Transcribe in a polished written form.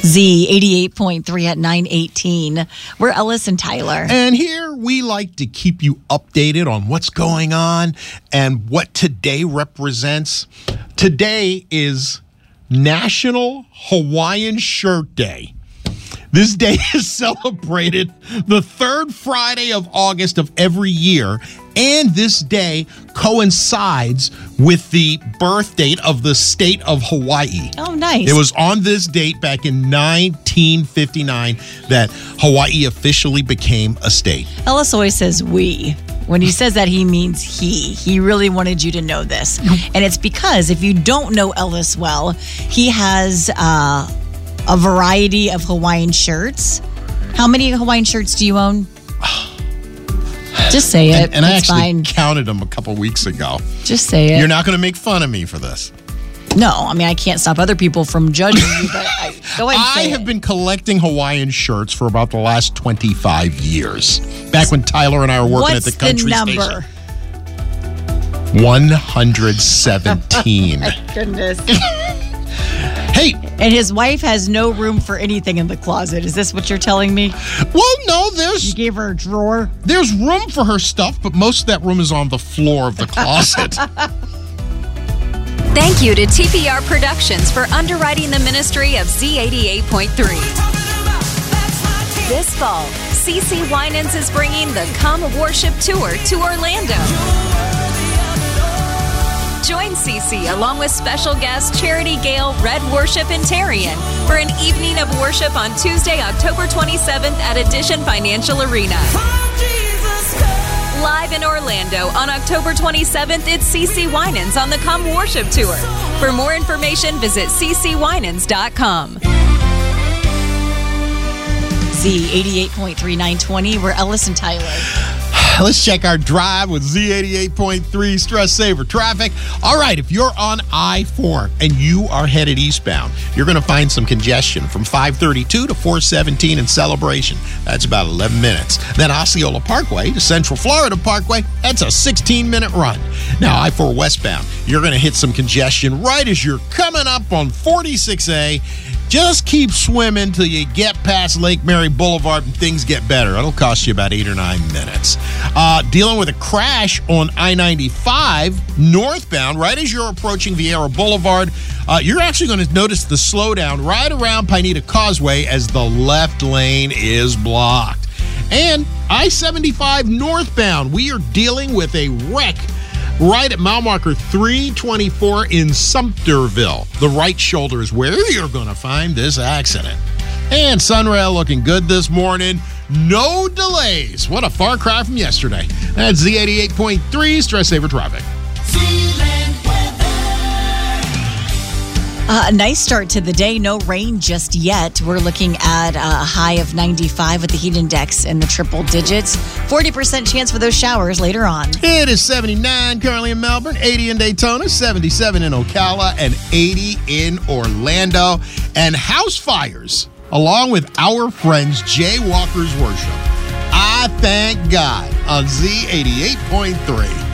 Z88.3 at 9:18. We're Ellis and Tyler. And here we like to keep you updated on what's going on and what today represents. Today is National Hawaiian Shirt Day. This day is celebrated the third Friday of August of every year, and this day coincides with the birth date of the state of Hawaii. Oh, nice. It was on this date back in 1959 that Hawaii officially became a state. Ellis always says we. When he says that, he means he. He really wanted you to know this. And it's because if you don't know Ellis well, he has a variety of Hawaiian shirts. How many Hawaiian shirts do you own? Just say it. And I it's actually fine. counted them a couple weeks ago. Just say it. You're not going to make fun of me for this. No, I mean, I can't stop other people from judging you, but go ahead and say I have been collecting Hawaiian shirts for about the last 25 years. Back when Tyler and I were working at the country number? station. 117. My goodness. Hey. And his wife has no room for anything in the closet. Is this what you're telling me? Well, no, You gave her a drawer? there's room for her stuff, but most of that room is on the floor of the closet. Thank you to TPR Productions for underwriting the ministry of Z88.3. This fall, CeCe Winans is bringing the Come Worship Tour to Orlando. Join CeCe along with special guest Charity Gale, Red Worship, and Tarian for an evening of worship on Tuesday, October 27th at Addition Financial Arena. Live in Orlando on October 27th, it's CeCe Winans on the Come Worship Tour. For more information, visit ccwinans.com. Z88.3 920. We're Ellis and Tyler. Let's check our drive with Z88.3 Stress Saver Traffic. All right, if you're on I-4 and you are headed eastbound, you're going to find some congestion from 532 to 417 in Celebration. That's about 11 minutes. Then Osceola Parkway to Central Florida Parkway, that's a 16-minute run. Now, I-4 westbound, you're going to hit some congestion right as you're coming up on 46A. Just keep swimming till you get past Lake Mary Boulevard and things get better. It'll cost you about 8 or 9 minutes. Dealing with a crash on I-95 northbound right as you're approaching Vieira Boulevard. You're actually going to notice the slowdown right around Pineda Causeway as the left lane is blocked. And I-75 northbound, we are dealing with a wreck right at mile marker 324 in Sumterville. The right shoulder is where you're going to find this accident. And Sunrail looking good this morning. No delays. What a far cry from yesterday. That's Z88.3 Stress Saver Traffic. A nice start to the day. No rain just yet. We're looking at a high of 95 with the heat index in the triple digits. 40% chance for those showers later on. It is 79 currently in Melbourne, 80 in Daytona, 77 in Ocala, and 80 in Orlando. And house fires, along with our friends Jaywalkers Worship. I thank God on Z88.3.